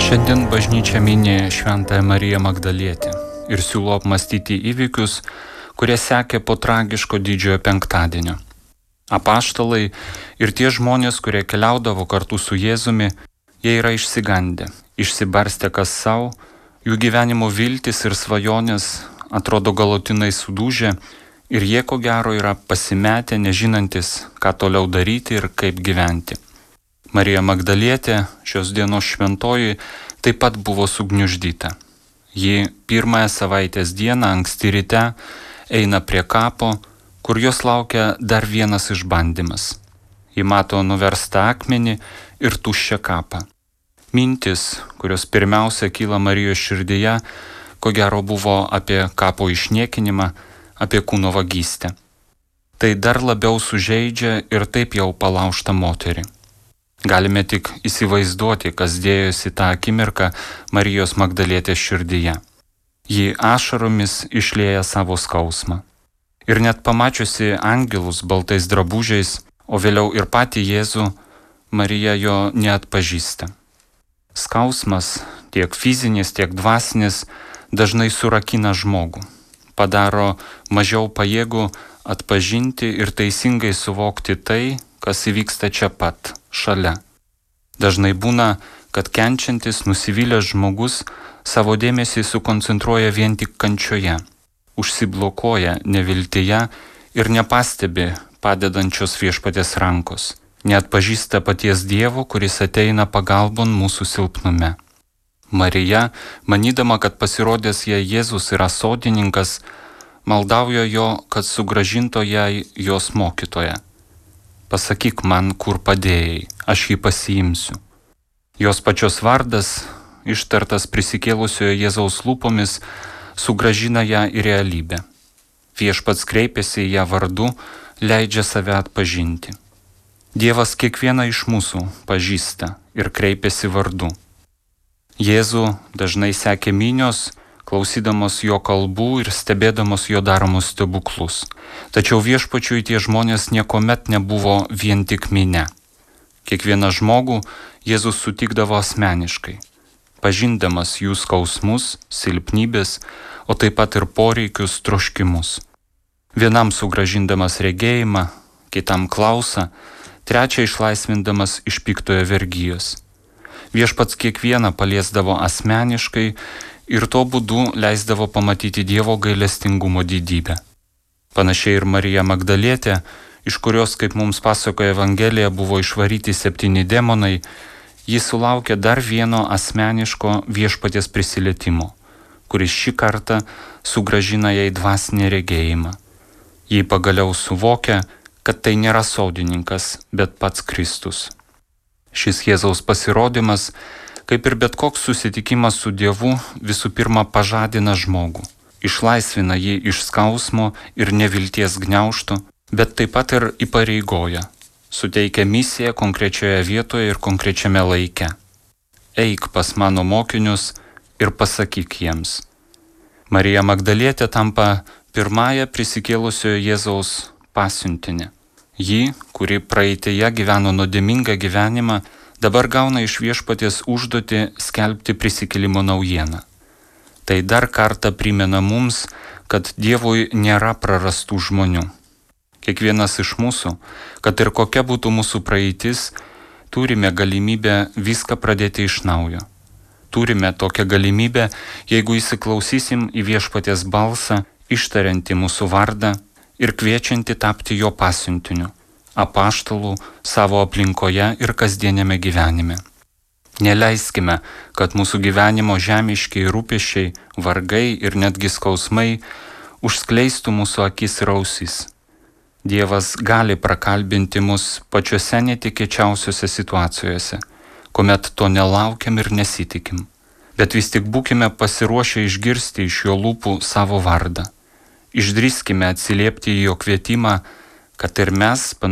Šiandien bažnyčia mini Šventąją Mariją Magdalietę ir siūlo apmastyti įvykius, kurie sekė po tragiško didžiojo penktadienio. Apaštalai ir tie žmonės, kurie keliaudavo kartu su Jėzumi, jie yra išsigandę, išsibarstę kas savo, jų gyvenimo viltis ir svajonės atrodo galutinai sudužę ir jie ko gero yra pasimetę, nežinantis, ką toliau daryti ir kaip gyventi. Marija Magdalietė, šios dienos šventoji, taip pat buvo sugniuždyta. Ji pirmąją savaitės dieną anksti ryte eina prie kapo, kur jos laukia dar vienas išbandymas. Ji mato nuverstą akmenį ir tuščią kapą. Mintis, kurios pirmiausia kyla Marijos širdyje, ko gero buvo apie kapo išniekinimą, apie kūno vagystę. Tai dar labiau sužeidžia ir taip jau palaužtą moterį. Galime tik įsivaizduoti, kas dėjosi tą akimirką Marijos Magdalietės širdyje. Ji ašaromis išlieja savo skausmą. Ir net pamačiusi angelus baltais drabužiais, o vėliau ir patį Jėzų, Marija jo neatpažįsta. Skausmas, tiek fizinis, tiek dvasinis, dažnai surakina žmogų, padaro mažiau pajėgų atpažinti ir teisingai suvokti tai, kas įvyksta čia pat, šalia. Dažnai būna, kad kenčiantis, nusivylęs žmogus savo dėmesį sukoncentruoja vien tik kančioje, užsiblokuoja neviltyje ir nepastebi padedančios viešpaties rankos, neatpažįsta paties Dievo, kuris ateina pagalbon mūsų silpnume. Marija, manydama, kad pasirodęs jai Jėzus yra sodininkas, maldauja jo, kad sugrąžintų jai jos mokytoją. Pasakyk man, kur padėjai, aš jį pasiimsiu. Jos pačios vardas, ištartas prisikėlusiojo Jėzaus lūpomis, sugrąžina ją į realybę. Viešpats kreipiasi į ją vardu, leidžia save atpažinti. Dievas kiekvieną iš mūsų pažįsta ir kreipiasi vardu. Jėzų dažnai sekė minios, klausydamos jo kalbų ir stebėdamos jo daromus stebuklus. Tačiau viešpačiui tie žmonės niekuomet nebuvo vien tik minia. Kiekvieną žmogų Jėzus sutikdavo asmeniškai, pažindamas jų skausmus, silpnybės, o taip pat ir poreikius, troškimus. Vienam sugrąžindamas regėjimą, kitam klausą, trečią išlaisvindamas iš piktojo vergijos. Viešpats kiekvieną paliesdavo asmeniškai ir tuo būdu leisdavo pamatyti Dievo gailestingumo didybę. Panašiai ir Marija Magdalietė, iš kurios, kaip mums pasakoja Evangelija, buvo išvaryti 7 demonai, ji sulaukė dar vieno asmeniško viešpaties prisilietimo, kuris šį kartą sugrąžina jai dvasinį regėjimą. Ji pagaliau suvokia, kad tai nėra sodininkas, bet pats Kristus. Šis Jėzaus pasirodymas, kaip ir bet koks susitikimas su Dievu, visų pirma pažadina žmogų, išlaisvina jį iš skausmo ir nevilties gniaužtų, bet taip pat ir įpareigoja, suteikia misiją konkrečioje vietoje ir konkrečiame laike. Eik pas mano mokinius ir pasakyk jiems. Marija Magdalietė tampa pirmąją prisikėlusiojo Jėzaus pasiuntinė. Ji, kuri praeitėje gyveno nuodėmingą gyvenimą, dabar gauna iš viešpaties užduotį skelbti prisikėlimo naujieną. Tai dar kartą primena mums, kad Dievui nėra prarastų žmonių. Kiekvienas iš mūsų, kad ir kokia būtų mūsų praeitis, turime galimybę viską pradėti iš naujo. Turime tokią galimybę, jeigu įsiklausysim į viešpaties balsą, ištariantį mūsų vardą ir kviečiantį tapti jo pasiuntiniu, apaštalų savo aplinkoje ir kasdienėme gyvenime. Neleiskime, kad mūsų gyvenimo žemiškiai rūpesčiai, vargai ir netgi skausmai užskleistų mūsų akis ir ausis. Dievas gali prakalbinti mus pačiose netikėčiausiose situacijose, kuomet to nelaukiam ir nesitikim. Bet vis tik būkime pasiruošę išgirsti iš jo lūpų savo vardą. Išdrįskime atsiliepti į jo kvietimą, kad ir mes